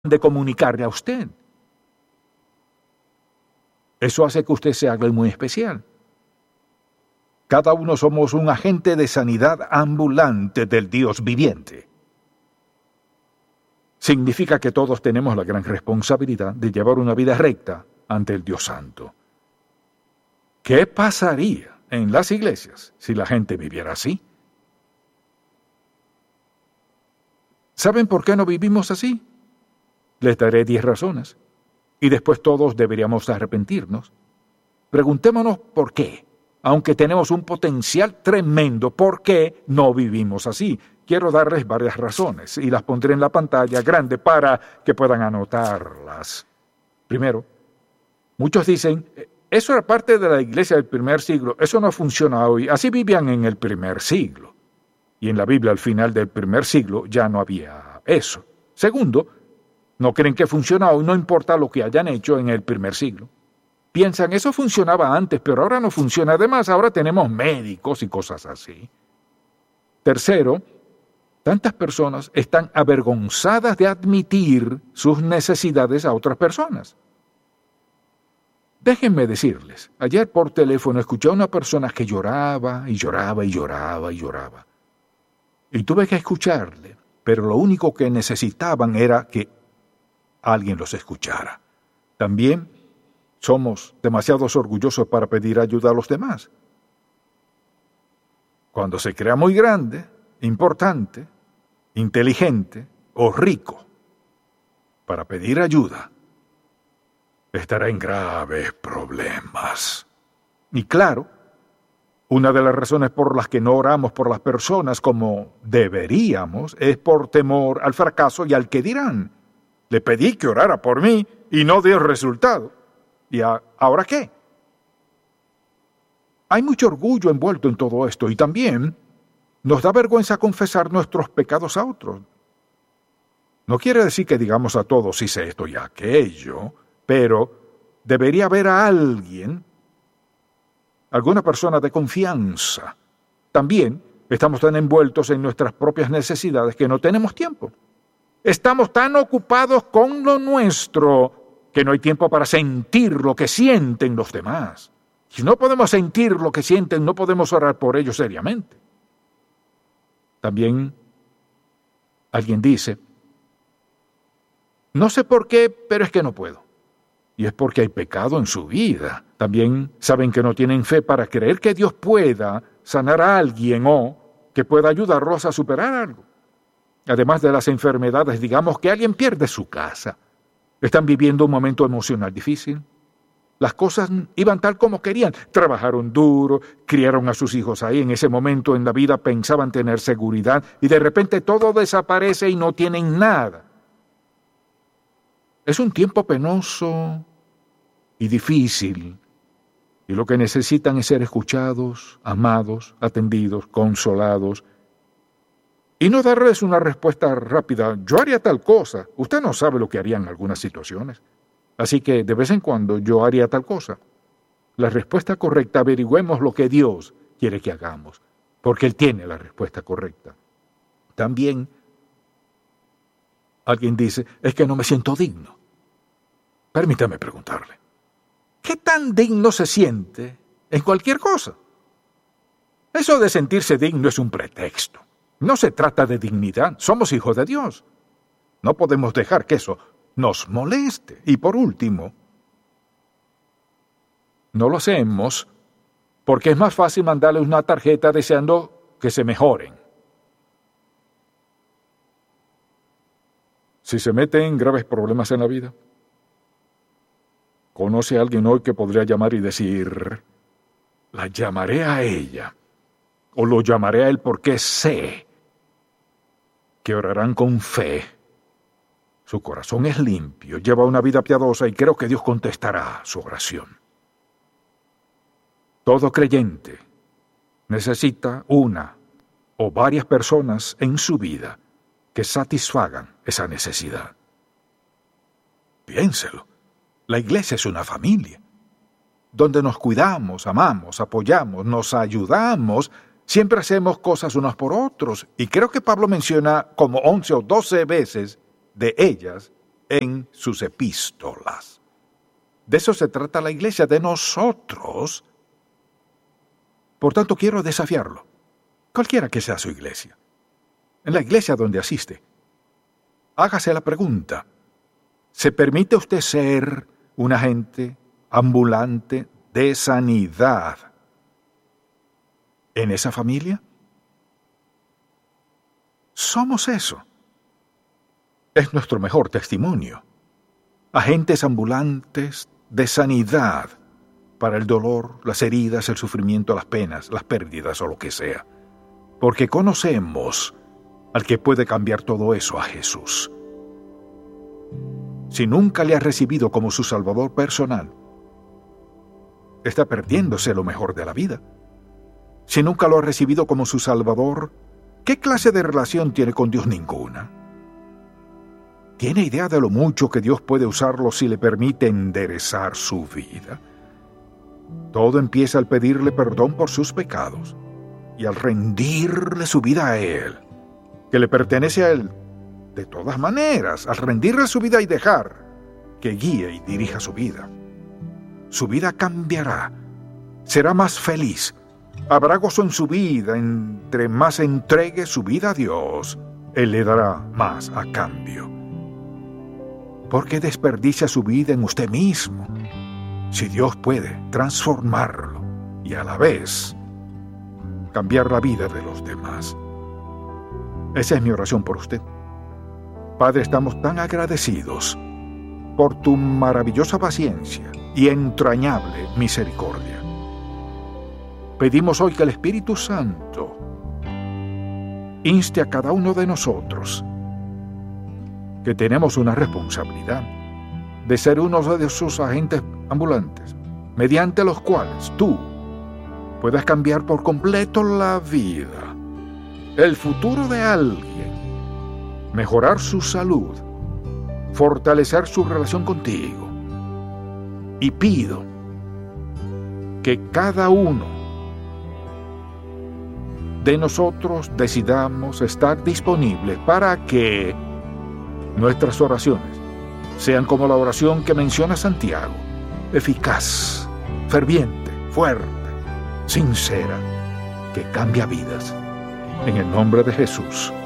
de comunicarle a usted. Eso hace que usted sea alguien muy especial. Cada uno somos un agente de sanidad ambulante del Dios viviente. Significa que todos tenemos la gran responsabilidad de llevar una vida recta ante el Dios Santo. ¿Qué pasaría en las iglesias si la gente viviera así? ¿Saben por qué no vivimos así? Les daré 10 razones. Y después todos deberíamos arrepentirnos. Preguntémonos por qué. Aunque tenemos un potencial tremendo, ¿por qué no vivimos así? Quiero darles varias razones y las pondré en la pantalla grande para que puedan anotarlas. Primero, muchos dicen, eso era parte de la iglesia del primer siglo, eso no funciona hoy, así vivían en el primer siglo. Y en la Biblia al final del primer siglo ya no había eso. Segundo, no creen que funciona hoy, no importa lo que hayan hecho en el primer siglo. Piensan, eso funcionaba antes, pero ahora no funciona. Además, ahora tenemos médicos y cosas así. Tercero, tantas personas están avergonzadas de admitir sus necesidades a otras personas. Déjenme decirles, ayer por teléfono escuché a una persona que lloraba y lloraba y lloraba y lloraba. Y tuve que escucharle, pero lo único que necesitaban era que alguien los escuchara. También somos demasiado orgullosos para pedir ayuda a los demás. Cuando se crea muy grande, importante, inteligente o rico para pedir ayuda, estará en graves problemas. Y claro, una de las razones por las que no oramos por las personas como deberíamos es por temor al fracaso y al que dirán. Le pedí que orara por mí y no dio resultado. ¿Y ahora qué? Hay mucho orgullo envuelto en todo esto y también nos da vergüenza confesar nuestros pecados a otros. No quiere decir que digamos a todos hice esto y aquello, pero debería haber a alguien, alguna persona de confianza. También estamos tan envueltos en nuestras propias necesidades que no tenemos tiempo. Estamos tan ocupados con lo nuestro que no hay tiempo para sentir lo que sienten los demás. Si no podemos sentir lo que sienten, no podemos orar por ellos seriamente. También alguien dice, no sé por qué, pero es que no puedo. Y es porque hay pecado en su vida. También saben que no tienen fe para creer que Dios pueda sanar a alguien o que pueda ayudarlos a superar algo. Además de las enfermedades, digamos que alguien pierde su casa. Están viviendo un momento emocional difícil. Las cosas iban tal como querían. Trabajaron duro, criaron a sus hijos ahí. En ese momento en la vida pensaban tener seguridad y de repente todo desaparece y no tienen nada. Es un tiempo penoso y difícil. Y lo que necesitan es ser escuchados, amados, atendidos, consolados. Y no darles una respuesta rápida, yo haría tal cosa. Usted no sabe lo que haría en algunas situaciones. Así que de vez en cuando yo haría tal cosa. La respuesta correcta, averigüemos lo que Dios quiere que hagamos, porque Él tiene la respuesta correcta. También alguien dice, es que no me siento digno. Permítame preguntarle, ¿qué tan digno se siente en cualquier cosa? Eso de sentirse digno es un pretexto. No se trata de dignidad, somos hijos de Dios. No podemos dejar que eso nos moleste. Y por último, no lo hacemos porque es más fácil mandarles una tarjeta deseando que se mejoren. Si se mete en graves problemas en la vida, ¿conoce a alguien hoy que podría llamar y decir, la llamaré a ella, o lo llamaré a él porque sé que orarán con fe? Su corazón es limpio, lleva una vida piadosa y creo que Dios contestará su oración. Todo creyente necesita una o varias personas en su vida que satisfagan esa necesidad. Piénselo. La iglesia es una familia, donde nos cuidamos, amamos, apoyamos, nos ayudamos, siempre hacemos cosas unos por otros. Y creo que Pablo menciona como 11 o 12 veces de ellas en sus epístolas. De eso se trata la iglesia, de nosotros. Por tanto, quiero desafiarlo, cualquiera que sea su iglesia. En la iglesia donde asiste, hágase la pregunta: ¿se permite usted ser un agente ambulante de sanidad en esa familia? Somos eso. Es nuestro mejor testimonio. Agentes ambulantes de sanidad para el dolor, las heridas, el sufrimiento, las penas, las pérdidas o lo que sea. Porque conocemos al que puede cambiar todo eso, a Jesús. Si nunca le ha recibido como su Salvador personal, está perdiéndose lo mejor de la vida. Si nunca lo ha recibido como su Salvador, ¿qué clase de relación tiene con Dios? Ninguna. ¿Tiene idea de lo mucho que Dios puede usarlo si le permite enderezar su vida? Todo empieza al pedirle perdón por sus pecados y al rendirle su vida a Él, que le pertenece a Él de todas maneras, al rendirle su vida y dejar que guíe y dirija su vida. Su vida cambiará, será más feliz, habrá gozo en su vida. Entre más entregue su vida a Dios, Él le dará más a cambio. ¿Por qué desperdicia su vida en usted mismo, si Dios puede transformarlo y a la vez cambiar la vida de los demás? Esa es mi oración por usted. Padre, estamos tan agradecidos por tu maravillosa paciencia y entrañable misericordia. Pedimos hoy que el Espíritu Santo inste a cada uno de nosotros, que tenemos una responsabilidad de ser uno de sus agentes ambulantes, mediante los cuales tú puedas cambiar por completo la vida, el futuro de alguien, mejorar su salud, fortalecer su relación contigo. Y pido que cada uno de nosotros decidamos estar disponibles para que nuestras oraciones sean como la oración que menciona Santiago: eficaz, ferviente, fuerte, sincera, que cambia vidas. En el nombre de Jesús.